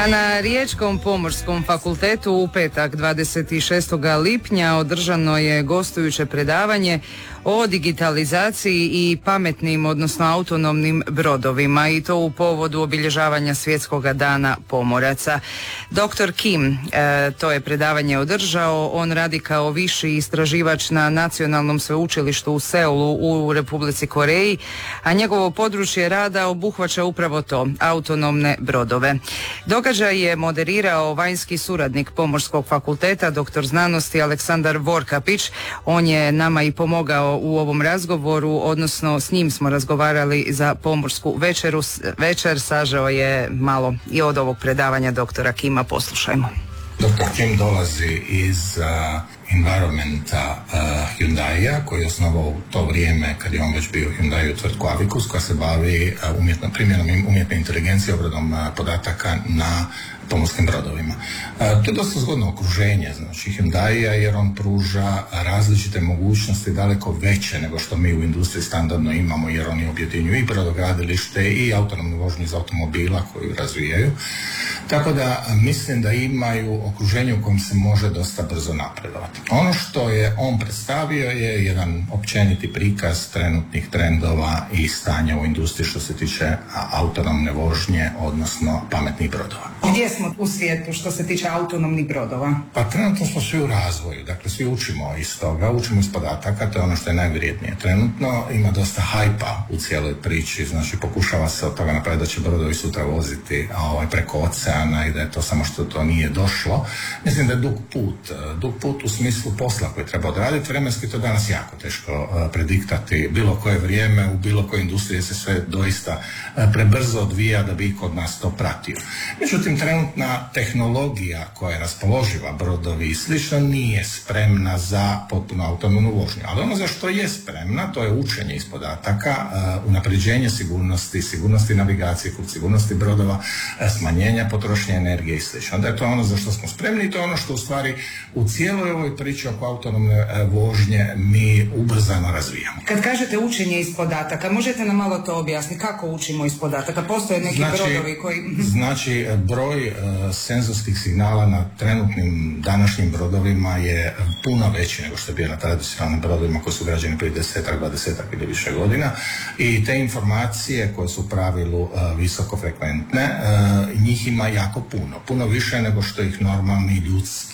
A na Riječkom pomorskom fakultetu u petak 26. lipnja održano je gostujuće predavanje o digitalizaciji i pametnim, odnosno autonomnim brodovima, i to u povodu obilježavanja Svjetskog dana pomoraca. Dr. Kim to je predavanje održao. On radi kao viši istraživač na Nacionalnom sveučilištu u Seulu u Republici Koreji, a njegovo područje rada obuhvaća upravo to, autonomne brodove. Događaj je moderirao vanjski suradnik Pomorskog fakulteta, doktor znanosti Aleksandar Vorkapić. On je nama i pomogao u ovom razgovoru, odnosno s njim smo razgovarali za pomorsku večer. Sažao je malo i od ovog predavanja doktora Kima. Poslušajmo. Dr. Kim dolazi iz environmenta Hyundai-a, koji je osnovao u to vrijeme kad je on već bio Hyundai u tvrtku Avicus, koja se bavi primjenom umjetne inteligencije, obradom podataka na pomorskim brodovima. To je dosta zgodno okruženje, znači Hyundai-a, jer on pruža različite mogućnosti daleko veće nego što mi u industriji standardno imamo, jer oni objedinjuju i brodogradilište i autonomnu vožnju iz automobila koju razvijaju. Tako da mislim da imaju okruženje u kojem se može dosta brzo napredovati. Ono što je on predstavio je jedan općeniti prikaz trenutnih trendova i stanja u industriji što se tiče autonomne vožnje, odnosno pametnih brodova. Gdje smo u svijetu što se tiče autonomnih brodova? Pa trenutno smo svi u razvoju, dakle svi učimo iz toga, učimo iz podataka, to je ono što je najvrijednije. Trenutno ima dosta hajpa u cijeloj priči, znači pokušava se od toga napraviti da će brodovi sutra voziti preko oceana i da je to samo što to nije došlo. Mislim da je dug put u smislu posla koji treba odraditi. Vremenski to danas jako teško prediktati bilo koje vrijeme u bilo kojoj industriji, se sve doista prebrzo odvija da bi kod nas to pratio. Međutim, trenutna tehnologija koja je raspoloživa, brodovi i slično, nije spremna za potpuno autonomnu vožnju. Ali ono za što je spremna, to je učenje iz podataka, unapređenje sigurnosti navigacije, sigurnosti brodova, smanjenja potrošnje energije i slično. Da je to ono za što smo spremni i to je ono što u stvari u cijeloj ovoj priči oko autonomne vožnje mi ubrzano razvijamo. Kad kažete učenje iz podataka, možete nam malo to objasniti? Kako učimo iz podataka? Postoje neki brodovi koji... Znači, broj senzorskih signala na trenutnim današnjim brodovima je puno veći nego što je bio na tradicionalnim brodovima koji su građeni prije 10-ak, 20-ak ili više godina, i te informacije koje su u pravilu visokofrekventne, njih ima jako puno više nego što ih normalni ljudski